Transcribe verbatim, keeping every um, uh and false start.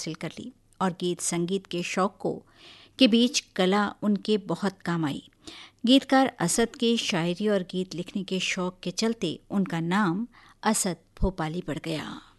हासिल कर ली और गीत संगीत के शौक को के बीच कला उनके बहुत काम आई। गीतकार असद के शायरी और गीत लिखने के शौक के चलते उनका नाम असद भोपाली पड़ गया।